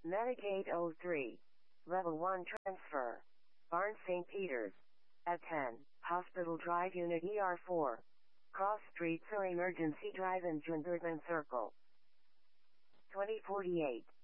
Medicate 03. Level 1 transfer. Barnes St. Peter's. At 10, Hospital Drive Unit ER4. Cross Street, Surrey Emergency Drive and Junderman Circle. 2048.